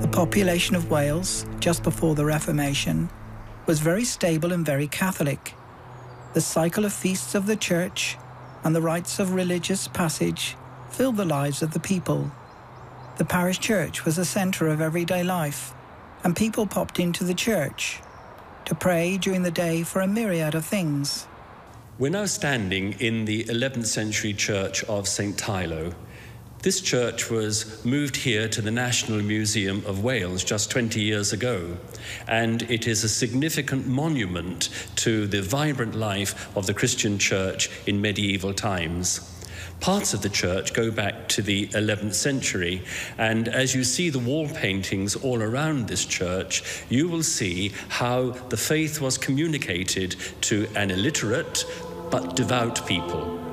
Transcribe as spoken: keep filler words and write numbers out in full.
The population of Wales, just before the Reformation, was very stable and very Catholic. The cycle of feasts of the church and the rites of religious passage filled the lives of the people. The parish church was the centre of everyday life, and people popped into the church to pray during the day for a myriad of things. We're now standing in the eleventh century church of Saint Tylo. This church was moved here to the National Museum of Wales just twenty years ago, and it is a significant monument to the vibrant life of the Christian church in medieval times. Parts of the church go back to the eleventh century, and as you see the wall paintings all around this church, you will see how the faith was communicated to an illiterate but devout people.